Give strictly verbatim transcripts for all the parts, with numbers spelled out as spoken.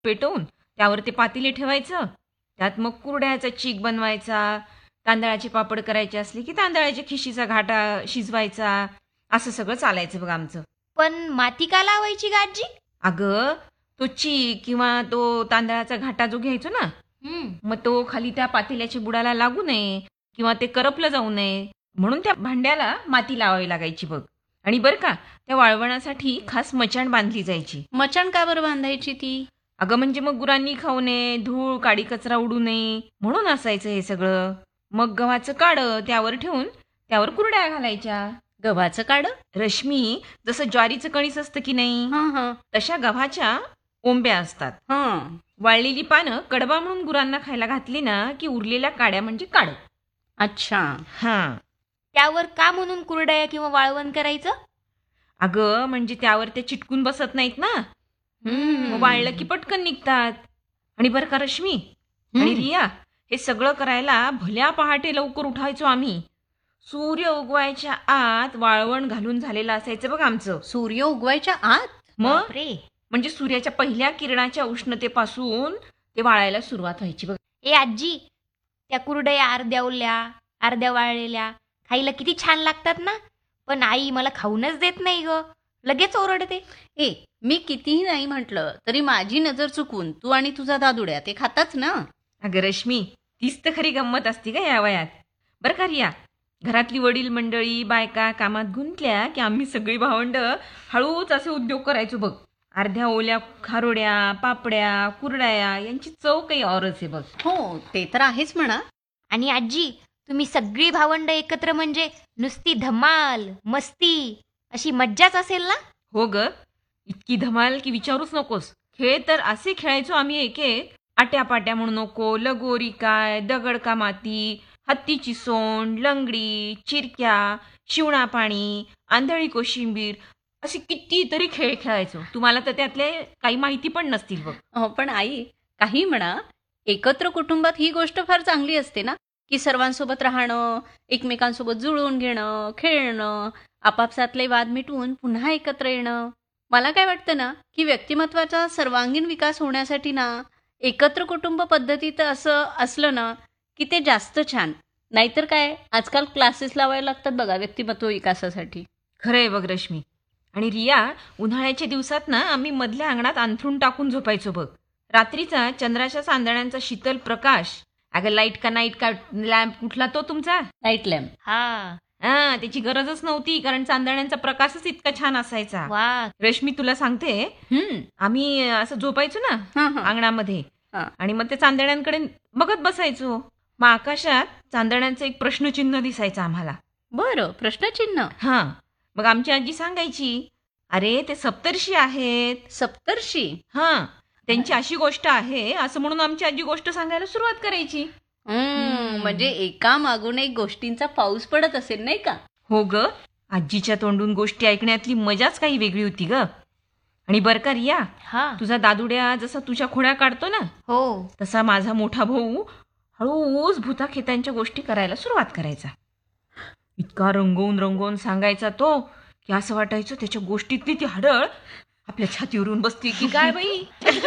पेटवून त्यावर ते पातेले ठेवायचं. त्यात मग कुरड्याचा चीक बनवायचा. तांदळाचे पापड करायचे असले की तांदळाच्या खिशीचा घाटा शिजवायचा. असं सगळं चालायचं बघ आमचं. पण माती का लावायची का आजी? अगं तो चीक किंवा तो तांदळाचा घाटा जो घ्यायचो ना, हम्म. मग तो खाली त्या पातेल्याच्या बुडाला लागू नये किंवा ते करपलं जाऊ नये म्हणून त्या भांड्याला माती लावावी लागायची बघ. आणि बरं का, त्या वाळवणासाठी खास मचाण बांधली जायची. मचाण का बरं बांधायची ती? अगं म्हणजे मग गुरांनी खाऊ नये, धूळ काडी कचरा उडू नये म्हणून असायचं हे सगळं. मग गव्हाचं काडं त्यावर ठेवून त्यावर कुरड्या घालायच्या. गव्हाचं काढ? रश्मी, जसं ज्वारीचं कणीस असतं की नाही, हा हा तशा गव्हाच्या ओंब्या असतात. हा. वाळलेली पानं कडबा म्हणून गुरांना खायला घातली ना की उरलेल्या काड्या म्हणजे काढ. अच्छा. हा. त्यावर का म्हणून कुरडया किंवा वाळवण करायचं? अगं म्हणजे त्यावर ते चिटकून बसत नाहीत ना, मग वाळलं की पटकन निघतात. आणि बरं का रश्मी आणि रिया, हे सगळं करायला भल्या पहाटे लवकर उठायचो आम्ही. सूर्य उगवायच्या आत वाळवण घालून झालेलं असायचं बघ आमचं. सूर्य उगवायच्या आत? मग बापरे. म्हणजे सूर्याच्या पहिल्या किरणाच्या उष्णतेपासून ते वाळायला सुरुवात व्हायची बघ. ए आजी, त्या कुरडया अर्ध्या ओल्या अर्ध्या वाळलेल्या खायला किती छान लागतात ना. पण आई मला खाऊनच देत नाही ग, लगेच ओरडते. ए, मी कितीही नाही म्हटलं तरी माझी नजर चुकवून तू आणि तुझा दादुड्या ते खाताच ना. अगं रश्मी, तीच तर खरी गंमत असते का या वयात. बरं का रिया, घरातली वडील मंडळी बायका कामात गुंतल्या की आम्ही सगळी भावंड हळूच असे उद्योग करायचो बघ. अर्ध्या ओल्या खारोड्या, पापड्या, कुरड्या यांची चव काही औरच आहे बघ. हो, ते तर आहेच म्हणा. आणि आजी, तुम्ही सगळी भावंड एकत्र म्हणजे नुसती धमाल मस्ती अशी मज्जाच असेल ना. हो ग, इतकी धमाल की विचारूच नकोस. खेळ तर असे खेळायचो आम्ही एक एक. आट्यापाट्या म्हणू नको, लगोरी काय, दगड का माती, हत्तीची सोंड, लंगडी, चिरक्या, शिवणा पाणी, आंधळी कोशिंबीर, असे कितीतरी खेळ खेळायचो. तुम्हाला तर त्यातले काही माहिती पण नसतील बघ. हो, पण आई काही म्हणा, एकत्र कुटुंबात ही गोष्ट फार चांगली असते ना, की सर्वांसोबत राहणं, एकमेकांसोबत जुळवून घेणं, खेळणं, आपापसातले वाद मिटवून पुन्हा एकत्र येणं. मला काय वाटतं ना, की व्यक्तिमत्वाचा सर्वांगीण विकास होण्यासाठी ना एकत्र कुटुंब पद्धतीत असं असलं ना की ते जास्त छान. नाहीतर काय, आजकाल क्लासेस लावायला लागतात बघा व्यक्तिमत्व विकासासाठी. खरंय बघ रश्मी. आणि रिया, उन्हाळ्याच्या दिवसात ना आम्ही मधल्या अंगणात अंथरूण टाकून झोपायचो बघ. रात्रीचा चंद्राच्या चांदण्यांचा शीतल प्रकाश. अगं लाईट का नाईट का लॅम्प कुठला तो तुमचा? Night lamp. हा हा, त्याची गरजच नव्हती कारण चांदण्यांचा प्रकाशच इतका छान असायचा. वा. रश्मी, तुला सांगते, हम्म. आम्ही असं झोपायचो ना हा हा अंगणामध्ये हा. आणि मग ते चांदण्यांकडे बघत बसायचो. मग आकाशात चांदण्यांचं एक प्रश्नचिन्ह दिसायचं आम्हाला. बरं, प्रश्नचिन्ह. हा. मग आमची आजी सांगायची, अरे ते सप्तर्षी आहेत. सप्तर्षी? हा, त्यांची अशी गोष्ट आहे असं म्हणून आमची आजी गोष्ट सांगायला सुरुवात करायची. हम्म, म्हणजे एका मागून एक गोष्टींचा पाऊस पडत असेल नाही का. हो ग, आजीच्या तोंडून गोष्टी ऐकण्यातली मजाच काही वेगळी होती ग. आणि बरं का रिया, हा. तुझा दादुड्या जसा तुझ्या खोड्या काढतो ना, हो. तसा माझा मोठा भाऊ हळूच भूताखेतांच्या गोष्टी करायला सुरुवात करायचा. इतका रंगवून रंगवून सांगायचा तो की असं वाटायचं त्याच्या गोष्टीतली ती हडळ आपल्या छातीवरून बसते की काय बाई.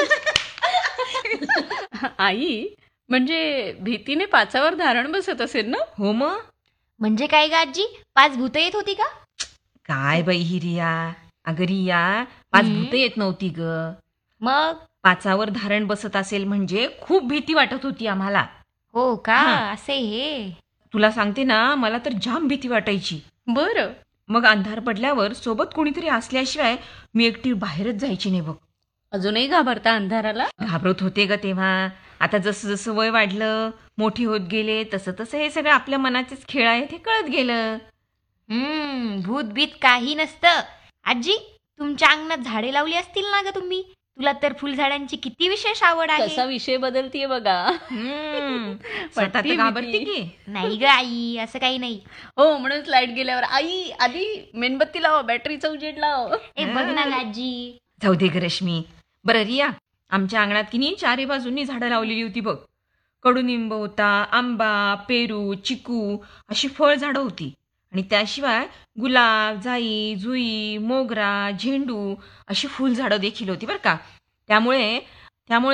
आई, म्हणजे भीतीने पाचावर धारण बसत असेल ना. हो मग. म्हणजे काय ग आजी, पाच भूत येत होती का? काय बाई ही रिया. अगं रिया, पाच भूत येत नव्हती ग. मग पाचावर धारण बसत असेल म्हणजे खूप भीती वाटत होती आम्हाला. हो का, हा. असे हे. तुला सांगते ना, मला तर जाम भीती वाटायची. बरं. मग अंधार पडल्यावर सोबत कोणीतरी असल्याशिवाय मी एकटी बाहेरच जायची नाही बघ. अजूनही घाबरता अंधाराला? घाबरत होते ग तेव्हा. आता जसं जसं वय वाढलं, मोठी होत गेले, तसं तसं हे सगळं आपल्या मनाचेच खेळ आहेत हे कळत गेलं. हम्म भूत बीत काही नसतं. आजी, तुमच्या अंगणात झाडे लावली असतील ना ग तुम्ही. तुला तर फुलझाडांची किती विशेष आवड आहे. कसा विषय बदलतीये बघा. हम्म, स्वतः तर भीती. घाबरते की. नाही ग आई, असं काही नाही. हो, म्हणूनच लाईट गेल्यावर आई आधी मेणबत्ती लाव, बॅटरीचा उजेड लाव. ए बघ ना ग आजी. जाऊ दे ग रश्मी. बरं रिया, आमच्या अंगणात की नाही चारी बाजूंनी झाडं लावलेली होती बघ. कडुनिंब होता, आंबा, पेरू, चिकू अशी फळ झाडं होती. आणि त्याशिवाय गुलाब, जाई, जुई, मोगरा, झेंडू अशी फुलझाडं देखील होती बरं का. त्यामुळे त्यामुळे